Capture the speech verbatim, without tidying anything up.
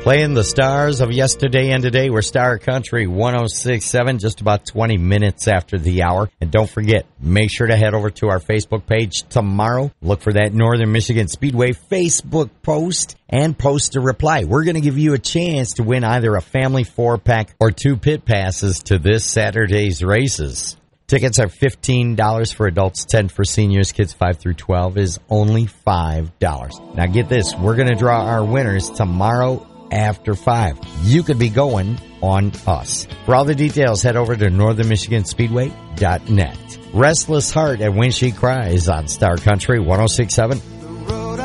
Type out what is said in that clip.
Playing the stars of yesterday and today. We're Star Country one oh six point seven, just about twenty minutes after the hour. And don't forget, make sure to head over to our Facebook page tomorrow. Look for that Northern Michigan Speedway Facebook post and post a reply. We're going to give you a chance to win either a family four-pack or two pit passes to this Saturday's races. Tickets are fifteen dollars for adults, ten dollars for seniors. Kids five through twelve is only five dollars. Now get this, we're going to draw our winners tomorrow after five. You could be going on us. For all the details, head over to northern michigan speedway dot net. Restless Heart and When She Cries on Star Country one oh six point seven.